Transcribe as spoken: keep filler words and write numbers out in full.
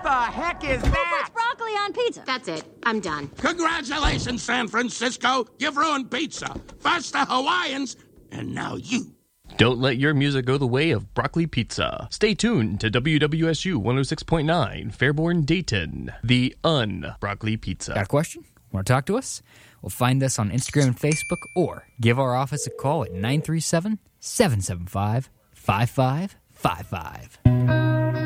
the heck is Who that? puts broccoli on pizza? That's it. I'm done. Congratulations, San Francisco. You've ruined pizza. First the Hawaiians, and now you. Don't let your music go the way of broccoli pizza. Stay tuned to W W S U one oh six point nine, Fairborn, Dayton, the un-broccoli pizza. Got a question? Want to talk to us? Well, find us on Instagram and Facebook, or give our office a call at nine three seven, seven seven five, five five five five.